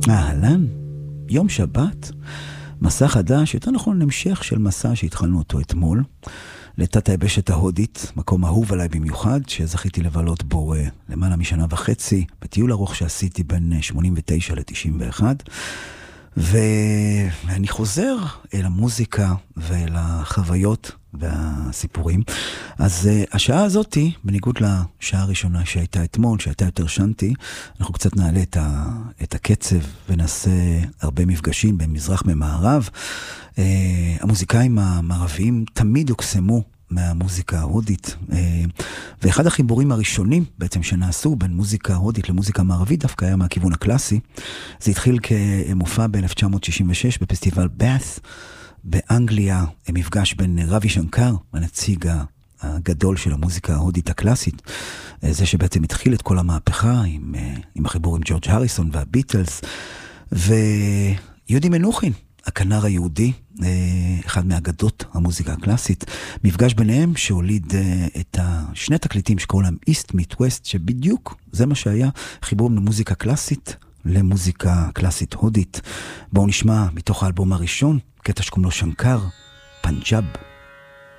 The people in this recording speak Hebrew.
אהלן, יום שבת, מסע חדש, יותר נכון המשך של מסע שהתחלנו אותו אתמול, לתת היבשת ההודית, מקום אהוב עליי במיוחד, שזכיתי לבלות בו למעלה משנה וחצי, בטיול ארוך שעשיתי בין 89 ל-91, ואני חוזר אל המוזיקה ואל החוויות והסיפורים. אז השעה הזאת, בניגוד לשעה הראשונה שהייתה אתמול, שהייתה יותר שנתי, אנחנו קצת נעלה את הקצב ונעשה הרבה מפגשים בין מזרח ומערב. המוזיקאים המערביים תמיד הוקסמו מהמוזיקה ההודית, ואחד החיבורים הראשונים בעצם שנעשו בין מוזיקה הודית למוזיקה מערבית דווקא היה מהכיוון הקלאסי. זה התחיל כמופע ב-1966 בפסטיבל באת' באנגליה, מפגש בין רבי שנקר, הנציג הגדול של המוזיקה ההודית הקלאסית, זה שבעצם התחיל את כל המהפכה עם החיבור עם ג'ורג' הריסון והביטלס, ויהודי מנוחין, הכנר היהודי, אחד מאגדות המוזיקה הקלאסית, מפגש ביניהם שהוליד את שני תקליטים שקראו להם East Meet West, שבדיוק זה מה שהיה, חיבור ממוזיקה קלאסית למוזיקה קלאסית הודית. בואו נשמע מתוך האלבום הראשון, קטע שקוראים לו שנקר, פנג'אב.